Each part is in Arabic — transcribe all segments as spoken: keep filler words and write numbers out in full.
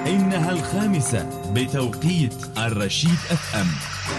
إنها الخامسة بتوقيت الرشيد أف أم.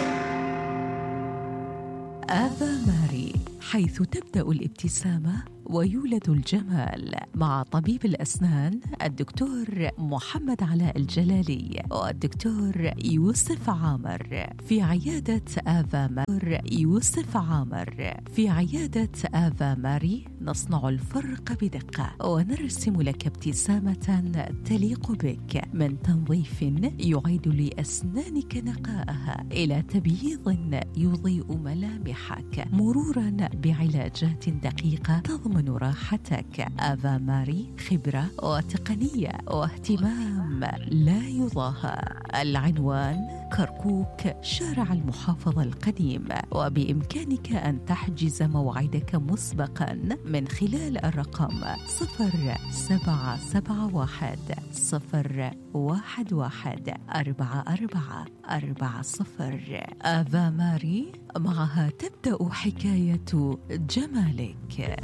آفا ماري، حيث تبدأ الابتسامة ويولد الجمال، مع طبيب الأسنان الدكتور محمد علاء الجلالي والدكتور يوسف عامر في عيادة آفا ماري. يوسف عامر في عيادة آفا ماري نصنع الفرق بدقة ونرسم لك ابتسامة تليق بك، من تنظيف يعيد لأسنانك نقاءها إلى تبييض يضيء ملامحك، مرورا بعلاجات دقيقة تضمن راحتك. آفا ماري خبرة وتقنية واهتمام لا يضاهى. العنوان كركوك، شارع المحافظة القديم، وبإمكانك أن تحجز موعدك مسبقا من خلال الرقم صفر سبعة سبعة واحد صفر واحد واحد أربعة أربعة أربعة صفر. آفا ماري، معها تبدأ حكاية جمالك.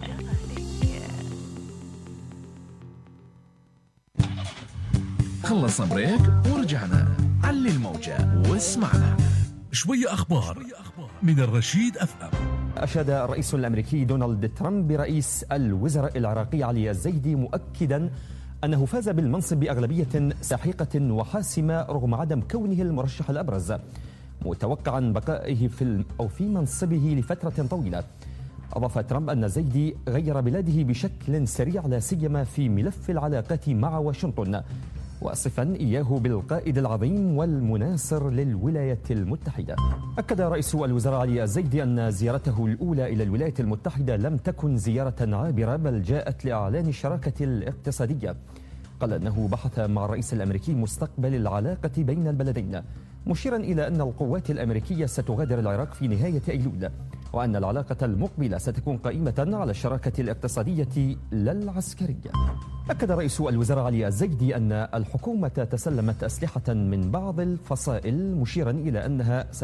خلصنا بريك ورجعنا. علي الموجة واسمعنا. شوية أخبار من الرشيد أف أم. أشاد الرئيس الأمريكي دونالد ترامب برئيس الوزراء العراقي علي الزيدي مؤكدا أنه فاز بالمنصب بأغلبية ساحقة وحاسمة رغم عدم كونه المرشح الأبرز، متوقعا بقائه في أو في منصبه لفترة طويلة. أضاف ترامب أن الزيدي غير بلاده بشكل سريع لا سيما في ملف العلاقات مع واشنطن، واصفا إياه بالقائد العظيم والمناصر للولايات المتحدة. أكد رئيس الوزراء علي الزيدي أن زيارته الأولى إلى الولايات المتحدة لم تكن زيارة عابرة، بل جاءت لإعلان الشراكة الاقتصادية. قال أنه بحث مع الرئيس الأمريكي مستقبل العلاقة بين البلدين، مشيرا إلى أن القوات الأمريكية ستغادر العراق في نهاية أيلول، وأن العلاقة المقبلة ستكون قائمة على الشراكة الاقتصادية لا العسكرية. أكد رئيس الوزراء علي الزيدي أن الحكومة تسلمت أسلحة من بعض الفصائل، مشيرا إلى أنها